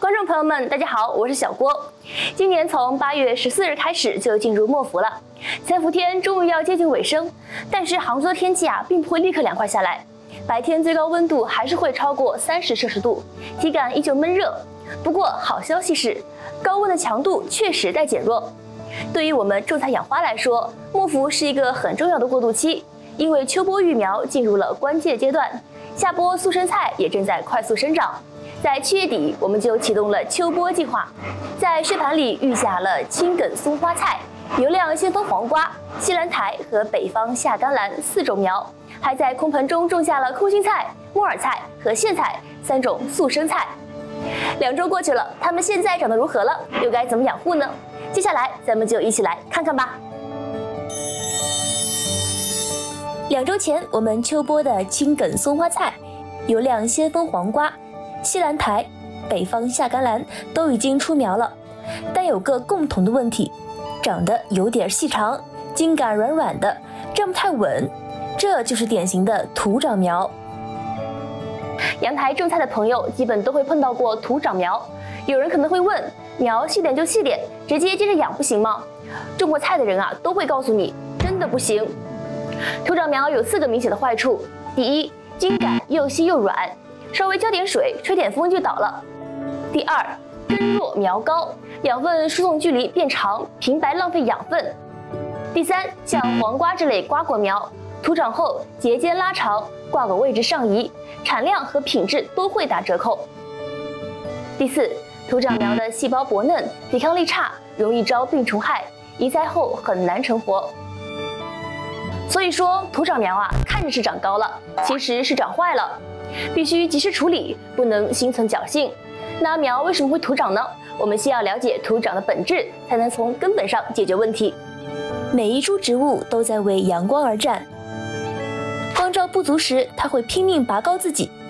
观众朋友们，大家好，我是小郭。今年从8月14日开始就进入末伏了，潜伏天终于要接近尾声，但是杭州的天气并不会立刻凉快下来，白天最高温度还是会超过30摄氏度，体感依旧闷热。不过好消息是，高温的强度确实在减弱。对于我们种菜养花来说，末伏是一个很重要的过渡期，因为秋播育苗进入了关键阶段，夏播速生菜也正在快速生长。在7月底，我们就启动了秋播计划，在血盘里育下了青梗松花菜、油亮先锋黄瓜、西兰苔和北方夏甘蓝4种苗，还在空盆中种下了空心菜、木耳菜和苋菜3种速生菜。2周过去了，它们现在长得如何了？又该怎么养护呢？接下来咱们就一起来看看吧。2周前，我们秋播的青梗松花菜、油亮先锋黄瓜、西兰苔、北方夏甘蓝都已经出苗了，但有个共同的问题，长得有点细长，茎秆软软的，站不太稳，这就是典型的土长苗。阳台种菜的朋友基本都会碰到过土长苗，有人可能会问，苗细点就细点，直接接着养不行吗？种过菜的人都会告诉你，真的不行。土长苗有4个明显的坏处：第一，茎秆又细又软，稍微浇点水，吹点风就倒了；第二，根弱苗高，养分输送距离变长，平白浪费养分；第三，像黄瓜这类瓜果苗，土长后节间拉长，挂果位置上移，产量和品质都会打折扣；第四，土长苗的细胞薄嫩，抵抗力差，容易招病虫害，移栽后很难成活。所以说，土长苗看着是长高了，其实是长坏了，必须及时处理，不能心存侥幸。那苗为什么会土长呢？我们先要了解土长的本质，才能从根本上解决问题。每一株植物都在为阳光而战，光照不足时，它会拼命拔高自己，